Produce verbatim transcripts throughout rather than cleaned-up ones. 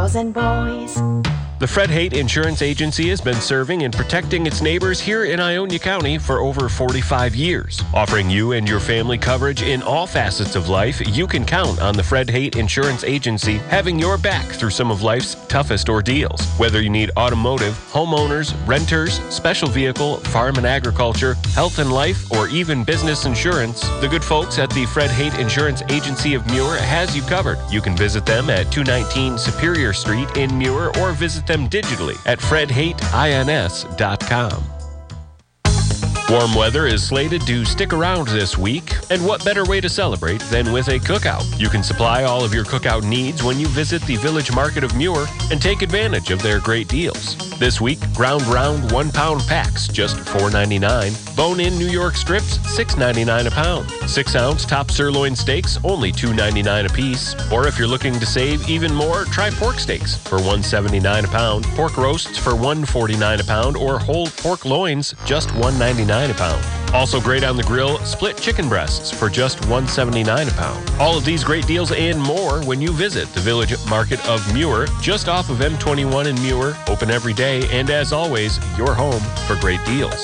and boys. The Fred Haight Insurance Agency has been serving and protecting its neighbors here in Ionia County for over forty-five years. Offering you and your family coverage in all facets of life, you can count on the Fred Haight Insurance Agency having your back through some of life's toughest ordeals. Whether you need automotive, homeowners, renters, special vehicle, farm and agriculture, health and life, or even business insurance, the good folks at the Fred Haight Insurance Agency of Muir has you covered. You can visit them at two nineteen Superior Street in Muir or visit them digitally at fred haight ins dot com. Warm weather is slated to stick around this week, and what better way to celebrate than with a cookout? You can supply all of your cookout needs when you visit the Village Market of Muir and take advantage of their great deals. This week, ground round one-pound packs, just four ninety-nine. Bone-in New York strips, six ninety-nine a pound. Six-ounce top sirloin steaks, only two ninety-nine a piece. Or if you're looking to save even more, try pork steaks for one seventy-nine a pound, pork roasts for one forty-nine a pound, or whole pork loins, just one ninety-nine a pound. Also great on the grill, split chicken breasts for just one seventy-nine a pound. All of these great deals and more when you visit the Village Market of Muir, just off of M twenty-one in Muir, open every day, and as always, your home for great deals.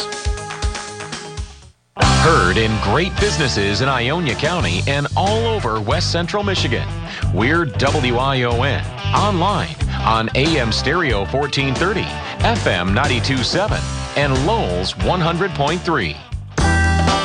Heard in great businesses in Ionia County and all over West Central Michigan. We're W I O N, online on A M Stereo fourteen thirty, F M ninety-two point seven, and Lowell's one hundred point three.